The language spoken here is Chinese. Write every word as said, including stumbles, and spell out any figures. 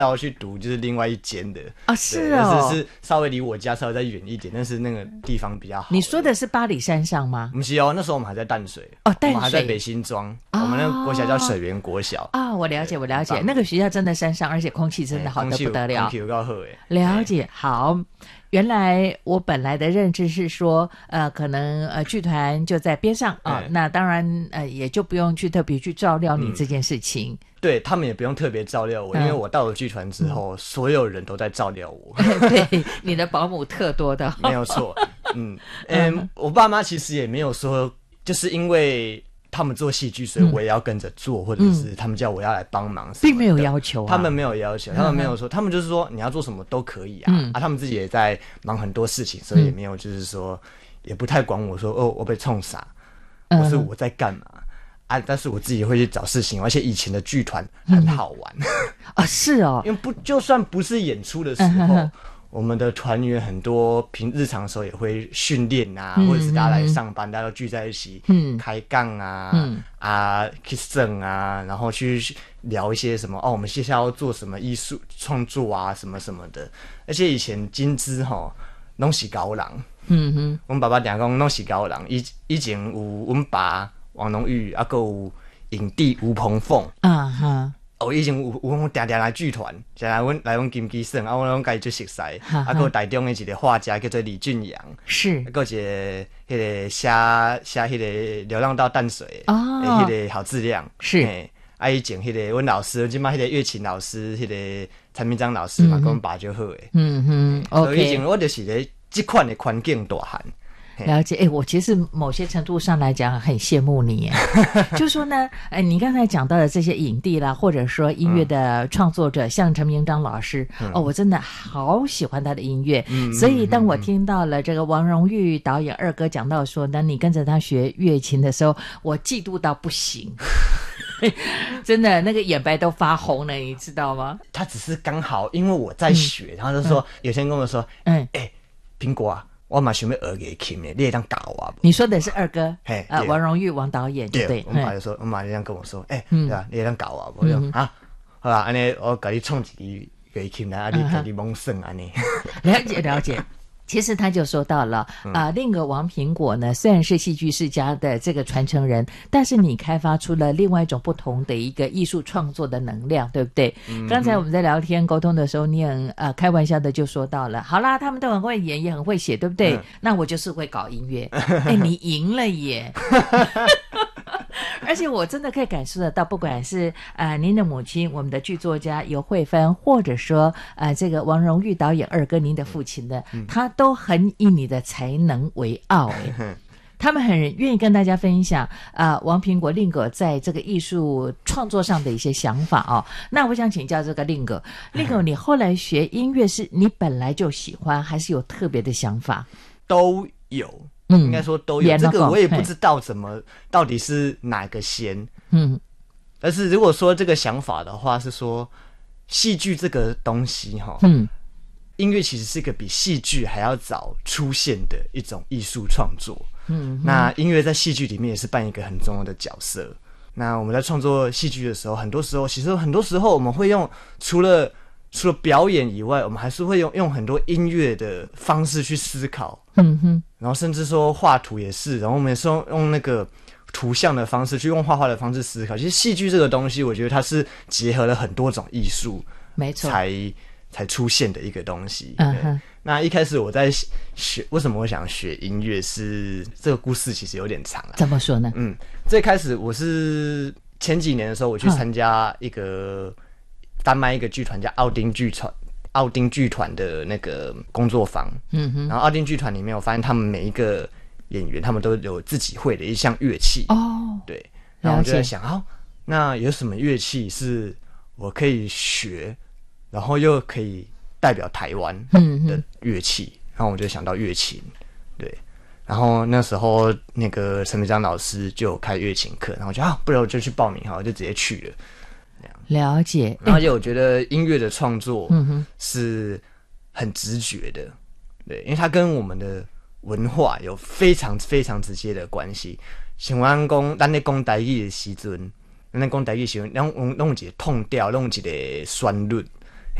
要去读就是另外一间的啊、哦，是哦， 是是稍微离我家稍微再远一点，但是那个地方比较好。 你说的是八里山上吗？ 不是哦，那时候我们还在淡水哦，淡水我们还在北新庄、哦，我们那个国小叫水源国小啊、哦，我了解我了解，那个学校真的山上，而且空气真的好得不得了， 空气有够好诶， 了解好。原来我本来的认知是说，呃，可能呃剧团就在边上啊、哦，那当然呃也就不用去特别去照料你这件事情。嗯、 对他们也不用特别照料我、嗯，因为我到了剧团之后、嗯，所有人都在照料我。 对，你的保姆特多的， 没有错。嗯嗯，我爸妈其实也没有说，就是因为他们做戏剧，所以我也要跟着做、嗯，或者是他们叫我要来帮忙， 并没有要求、啊， 他们没有要求，他们没有说，他们就是说你要做什么都可以啊，嗯、啊，他们自己也在忙很多事情，所以也没有就是说，也不太管我说哦，我被冲傻，或是我在干嘛、嗯、啊，但是我自己会去找事情，而且以前的剧团很好玩啊、嗯哦，是哦， 因为不就算不是演出的时候。嗯我们的团员很多，平日常的时候也会训练啊、嗯，或者是大家来上班，大家都聚在一起，嗯，开杠啊，嗯啊 ，kiss 啊，然后去聊一些什么哦，我们接下来要做什么艺术创作啊，什么什么的。而且以前金枝吼拢是高人，嗯哼，我们爸爸常讲拢是高人，以以前有我们爸王龙玉，啊，还有影帝吴鹏凤，啊哈。哦，以前有有有定定来剧团，就来阮来阮金鸡省，啊，我拢家己做熟悉。啊，还有台中的一个画家叫做李俊阳， 是， 还有一个迄个写写迄个《流浪到淡水》哦，迄个郝志亮是， 啊，以前迄个阮老师，即摆迄个乐琴老师，迄个陈明章老师嘛，跟阮爸就好诶。嗯哼 ，OK。所以以前我就是咧即款的环境大汉。 了解，哎、欸，我其实某些程度上来讲很羡慕你，哎，就说呢，哎，你刚才讲到的这些影帝啦，或者说音乐的创作者，嗯、像陈明章老师、嗯，哦，我真的好喜欢他的音乐，嗯，所以当我听到了这个王荣裕导演二哥讲到说，那你跟着他学乐琴的时候，我嫉妒到不行。真的，那个眼白都发红了，你知道吗？ 他只是刚好因为我在学，嗯、然后就说、嗯、有些人跟我说，嗯，哎、欸，苹果啊。我嘛想要学乐器呢，你会当教我？ 你说的是二哥，嘿，呃，王荣裕王导演，对对。 我妈就说，我妈就这样跟我说，哎、欸，嗯、对吧？你会当教我？我就、嗯、啊，好啦，安尼我给你创一个乐器来，啊，你给你蒙算安尼。 了解了解。其实他就说到了啊、呃，另一个王苹果呢，虽然是戏剧世家的这个传承人，但是你开发出了另外一种不同的一个艺术创作的能量，对不对？嗯、刚才我们在聊天沟通的时候，你很呃开玩笑的就说到了，好啦，他们都很会演，也很会写，对不对？嗯、那我就是会搞音乐，哎，你赢了耶！而且我真的可以感受得到，不管是呃您的母亲，我们的剧作家尤慧芬，或者说呃这个王荣裕导演二哥，您的父亲的，嗯、他都很以你的才能为傲哎。他们很愿意跟大家分享啊、呃，王苹果令哥在这个艺术创作上的一些想法哦。那我想请教这个令哥，令哥，你后来学音乐是你本来就喜欢，还是有特别的想法？ 都有。嗯，应该说都有，这个我也不知道怎么到底是哪个先。嗯，但是如果说这个想法的话，是说戏剧这个东西哈，嗯，音乐其实是一个比戏剧还要早出现的一种艺术创作。嗯，那音乐在戏剧里面也是扮演一个很重要的角色。那我们在创作戏剧的时候，很多时候其实很多时候我们会用除了除了表演以外，我们还是会用用很多音乐的方式去思考。嗯哼，然后甚至说画图也是，然后我们也是用用那个图像的方式去用画画的方式思考。其实戏剧这个东西，我觉得它是结合了很多种艺术， 没错， 才才出现的一个东西。嗯哼，那一开始我在学，为什么我想学音乐是？这个故事其实有点长啊。 怎么说呢？ 嗯，最开始我是前几年的时候，我去参加一个丹麦一个剧团叫奥丁剧团。奥丁剧团的那个工作坊，嗯哼，然后奥丁剧团里面，我发现他们每一个演员，他们都有自己会的一项乐器哦，对，然后我就在想，哦，那有什么乐器是我可以学，然后又可以代表台湾的乐器？嗯、然后我就想到乐琴，对，然后那时候那个陈明章老师就有开乐琴课，然后我就啊，不然我就去报名哈，我就直接去了。 了解， 而且我觉得音乐的创作是很直觉的，对，因为它跟我们的文化有非常非常直接的关系。像我们讲，咱咧讲台语的时阵，咱咧讲台语的时阵，咱用用一个痛调，用一个旋律，